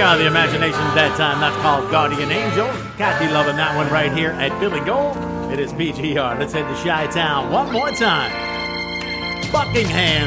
are the Imagination's that time. That's called Guardian Angel. Kathy loving that one right here at Billy Gold. It is PGR. Let's head to Chi-Town one more time. Buckingham.